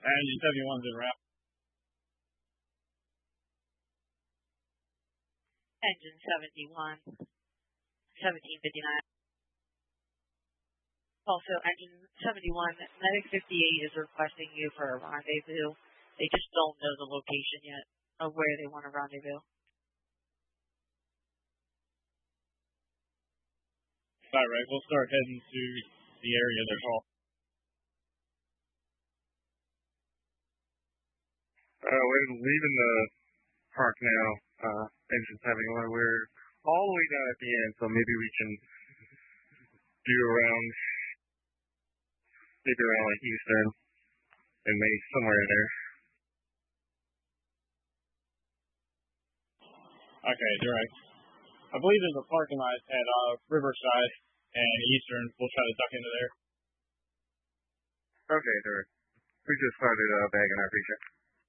Engine 71's en route. Engine 71, 1759. Also, Engine 71, Medic 58 is requesting you for a rendezvous. They just don't know the location yet of where they want to rendezvous. Alright, we'll start heading to the area they're called. We're leaving the park now, Engine 71. We're all the way down at the end, so maybe we can do around like Eastern and maybe somewhere in there. Okay, direct. I believe there's a parking lot at Riverside and Eastern. We'll try to duck into there. Okay, direct. We just started bagging our picture.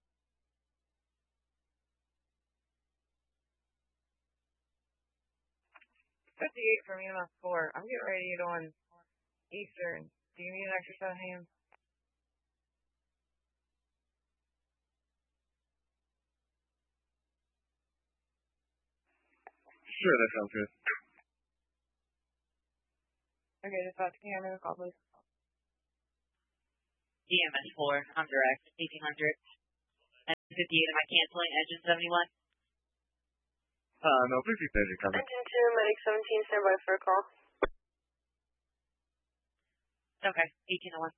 .58 from EMS 4. I'm getting ready to get on Eastern. Do you need an extra set of hands? Sure, that sounds good. Okay, dispatch, can you have me call, please? EMS 4, I'm direct, 1800. Engine 58, am I canceling Engine 71? No, please keep that coming. Engine 2, Medic 17, stand by for a call. Okay, 1801.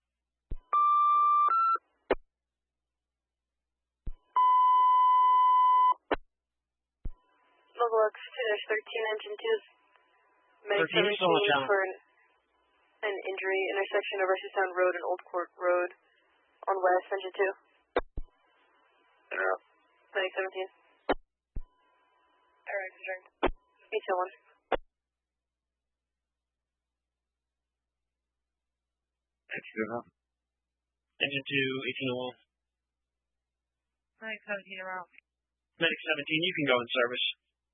Local X 2-13, Engine 2, Medic 13, 17 for an injury, intersection of Russian Road and Old Court Road on West, Engine 2. Medic 17. Alright, concerned. 801. That's good, huh? Engine 2, 1801. Medic 17 around. Medic 17, you can go in service.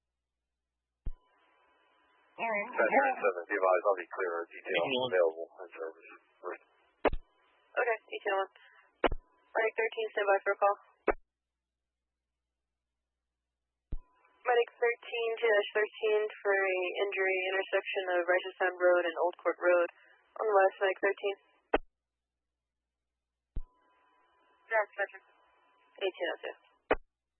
Alright. Engine 7, be advised, I'll be clear. Details available in service. Okay, 1801. Medic 13, stand by for a call. Medic 13-13 for a injury, intersection of Ricestown Road and Old Court Road on the west, Medic 13. Direct section. 1802.